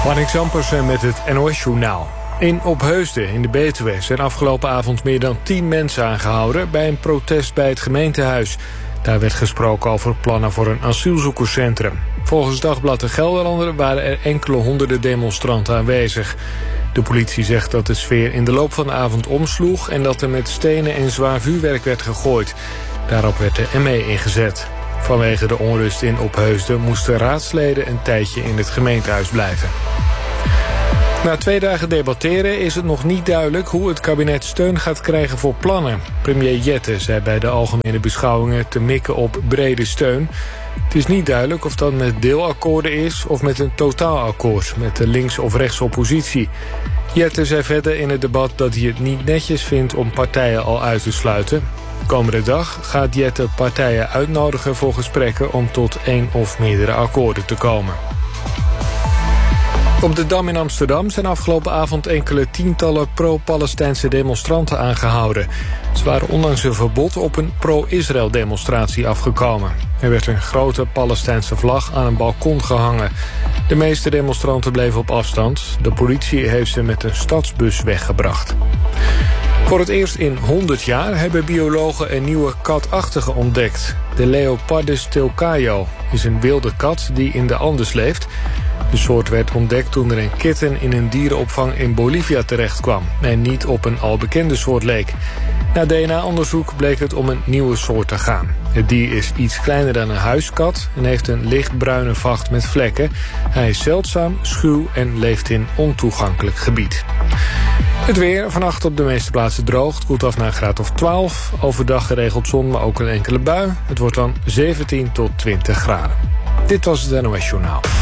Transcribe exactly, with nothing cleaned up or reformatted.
Marnix Zampers met het N O S-journaal. In Opheusden in de Betuwe zijn afgelopen avond meer dan tien mensen aangehouden bij een protest bij het gemeentehuis. Daar werd gesproken over plannen voor een asielzoekerscentrum. Volgens Dagblad de Gelderlander waren er enkele honderden demonstranten aanwezig. De politie zegt dat de sfeer in de loop van de avond omsloeg en dat er met stenen en zwaar vuurwerk werd gegooid. Daarop werd de M E ingezet. Vanwege de onrust in Opheusden moesten raadsleden een tijdje in het gemeentehuis blijven. Na twee dagen debatteren is het nog niet duidelijk hoe het kabinet steun gaat krijgen voor plannen. Premier Jette zei bij de algemene beschouwingen te mikken op brede steun. Het is niet duidelijk of dat met deelakkoorden is of met een totaalakkoord met de links- of rechtsoppositie. Jette zei verder in het debat dat hij het niet netjes vindt om partijen al uit te sluiten. Komende dag gaat Jette partijen uitnodigen voor gesprekken om tot één of meerdere akkoorden te komen. Op de Dam in Amsterdam zijn afgelopen avond enkele tientallen pro-Palestijnse demonstranten aangehouden. Ze waren ondanks een verbod op een pro-Israël demonstratie afgekomen. Er werd een grote Palestijnse vlag aan een balkon gehangen. De meeste demonstranten bleven op afstand. De politie heeft ze met een stadsbus weggebracht. Voor het eerst in honderd jaar hebben biologen een nieuwe katachtige ontdekt. De Leopardus telcayo is een wilde kat die in de Andes leeft. De soort werd ontdekt toen er een kitten in een dierenopvang in Bolivia terechtkwam en niet op een al bekende soort leek. Na D N A-onderzoek bleek het om een nieuwe soort te gaan. Het dier is iets kleiner dan een huiskat en heeft een lichtbruine vacht met vlekken. Hij is zeldzaam, schuw en leeft in ontoegankelijk gebied. Het weer, vannacht op de meeste plaatsen droog. Het koelt af naar een graad of twaalf. Overdag geregeld zon, maar ook een enkele bui. Het wordt dan zeventien tot twintig graden. Dit was het N O S Journaal.